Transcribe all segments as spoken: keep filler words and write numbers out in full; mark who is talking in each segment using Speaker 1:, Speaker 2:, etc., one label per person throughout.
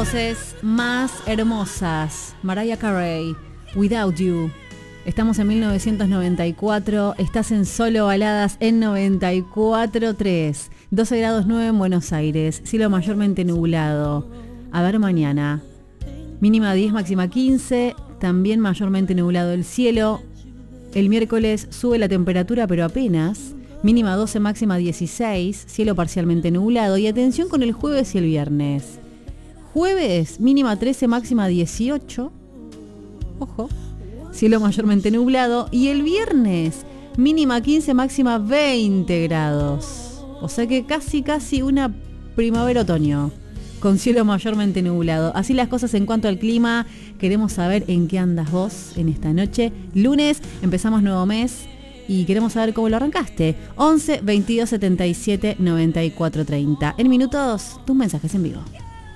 Speaker 1: voces más hermosas. Mariah Carey, Without You. Estamos en mil novecientos noventa y cuatro, estás en Solo Baladas en noventa y cuatro punto tres. doce grados nueve en Buenos Aires, cielo mayormente nublado. A ver mañana. Mínima diez, máxima quince, también mayormente nublado el cielo. El miércoles sube la temperatura, pero apenas. Mínima doce, máxima dieciséis, cielo parcialmente nublado. Y atención con el jueves y el viernes. Jueves, mínima trece, máxima dieciocho. Ojo. Cielo mayormente nublado. Y el viernes, mínima quince, máxima veinte grados. O sea que casi, casi una primavera-otoño, con cielo mayormente nublado. Así las cosas en cuanto al clima. Queremos saber en qué andas vos en esta noche. Lunes, empezamos nuevo mes y queremos saber cómo lo arrancaste. once, veintidós, setenta y siete, noventa y cuatro, treinta. En minutos, tus mensajes en vivo.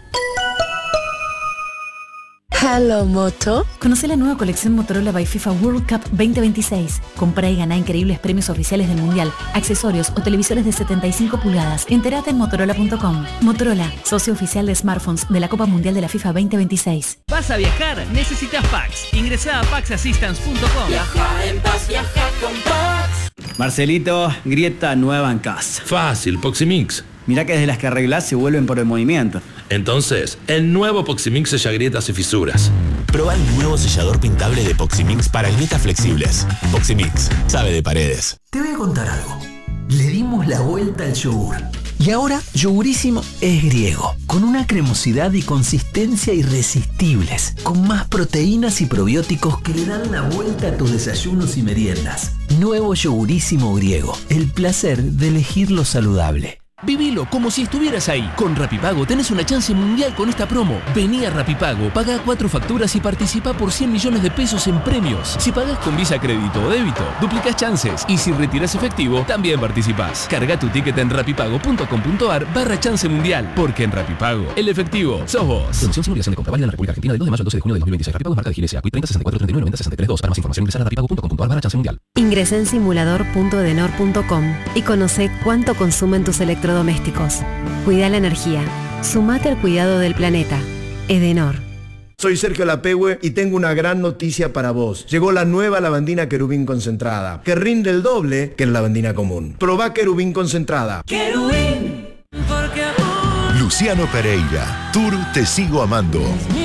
Speaker 2: Hello Moto.
Speaker 3: Conoce la nueva colección Motorola by FIFA World Cup veinte veintiséis. Comprá y ganá increíbles premios oficiales del Mundial, accesorios o televisores de setenta y cinco pulgadas. Entérate en motorola punto com. Motorola, socio oficial de smartphones de la Copa Mundial de la FIFA veinte veintiséis.
Speaker 4: ¿Vas a viajar? Necesitas Pax. Ingresá a pax assistance punto com.
Speaker 5: Viaja en paz, viaja con Pax.
Speaker 6: Marcelito, grieta nueva en casa.
Speaker 7: Fácil, Poximix.
Speaker 6: Mirá que desde las que arreglás se vuelven por el movimiento.
Speaker 7: Entonces, el nuevo Poximix sella grietas y fisuras.
Speaker 8: Proba el nuevo sellador pintable de Poximix para grietas flexibles. Poximix, sabe de paredes.
Speaker 9: Te voy a contar algo. Le dimos la vuelta al yogur. Y ahora, Yogurísimo es griego, con una cremosidad y consistencia irresistibles, con más proteínas y probióticos que le dan la vuelta a tus desayunos y meriendas. Nuevo Yogurísimo griego, el placer de elegir lo saludable.
Speaker 10: Vivilo como si estuvieras ahí. Con Rapipago tenés una chance mundial con esta promo. Vení a Rapipago, pagá cuatro facturas y participá por cien millones de pesos en premios. Si pagás con Visa, crédito o débito, duplicás chances. Y si retirás efectivo, también participás. Carga tu ticket en rapipago punto com punto ar barra chance mundial. Porque en Rapipago, el efectivo sos vos. Condición sin obligación de compra válida en la República Argentina del dos de mayo al doce de junio del dos mil veintiséis. Rapipago es marca de Giles, Acuit treinta, sesenta y cuatro, treinta y nueve, noventa, sesenta y tres, dos. Para más información ingresar a rapipago punto com punto ar barra chance mundial.
Speaker 11: Ingresá en simulador punto edenor punto com y conoce cuánto consumen tus electrodomésticos. Cuida la energía. Sumate al cuidado del planeta. Edenor.
Speaker 12: Soy Sergio Lapehue y tengo una gran noticia para vos. Llegó la nueva lavandina Querubín concentrada, que rinde el doble que la lavandina común. Probá Querubín concentrada.
Speaker 5: Querubín, porque amor.
Speaker 13: Luciano Pereira, Tour Te Sigo Amando.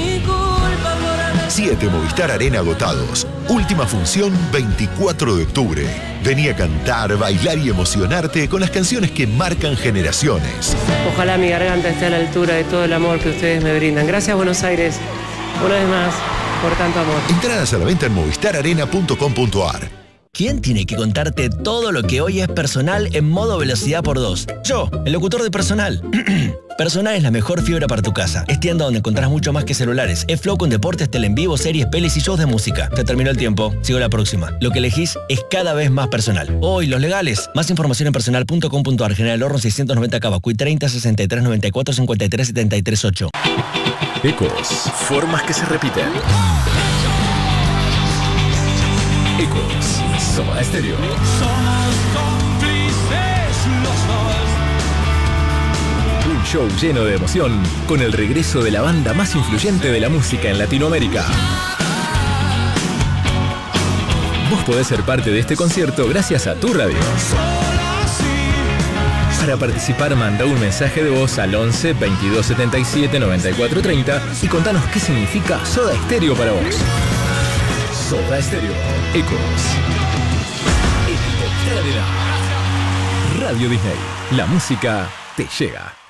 Speaker 13: Siete Movistar Arena agotados. Última función veinticuatro de octubre. Vení a cantar, bailar y emocionarte con las canciones que marcan generaciones.
Speaker 14: Ojalá mi garganta esté a la altura de todo el amor que ustedes me brindan. Gracias, Buenos Aires, una vez más, por tanto amor.
Speaker 13: Entradas a la venta en movistar arena punto com punto ar.
Speaker 15: ¿Quién tiene que contarte todo lo que hoy es Personal en modo velocidad por dos? Yo, el locutor de Personal. Personal es la mejor fibra para tu casa. Es tienda donde encontrás mucho más que celulares. Es Flow con deportes, tele en vivo, series, pelis y shows de música. Se terminó el tiempo. Sigo la próxima. Lo que elegís es cada vez más Personal. Hoy, los legales. Más información en personal punto com punto ar. General Horno seiscientos noventa Cava. Cuy treinta, sesenta y tres, noventa y cuatro, cincuenta y tres, setenta y tres, ocho.
Speaker 16: Ecos. Formas que se repiten. Ecos. Soda Stereo.
Speaker 5: Somos cómplices los dos.
Speaker 16: Un show lleno de emoción con el regreso de la banda más influyente de la música en Latinoamérica. Vos podés ser parte de este concierto gracias a tu radio. Para participar, manda un mensaje de voz al once, veintidós, setenta y siete, noventa y cuatro, treinta y contanos qué significa Soda Stereo para vos. Soda Stereo. Ecos. Radio Disney. La música te llega.